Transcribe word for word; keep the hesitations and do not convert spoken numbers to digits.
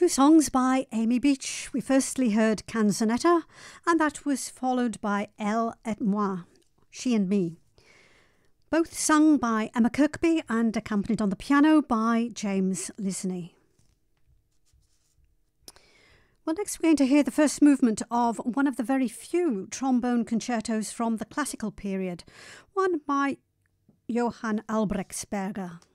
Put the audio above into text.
Two songs by Amy Beach. We firstly heard Canzonetta, and that was followed by Elle et moi, She and Me. Both sung by Emma Kirkby and accompanied on the piano by James Lisney. Well, next we're going to hear the first movement of one of the very few trombone concertos from the classical period, one by Johann Albrechtsberger.